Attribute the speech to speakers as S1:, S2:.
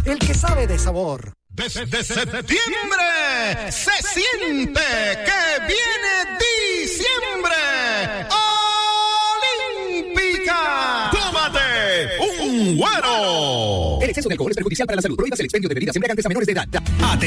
S1: el que sabe de sabor.
S2: Desde septiembre se siente que viene diciembre. ¡Olímpica! ¡Tómate un Güero!
S3: El exceso de alcohol es perjudicial para la salud. Prohíbas el expendio de bebidas embriagantes a menores de edad.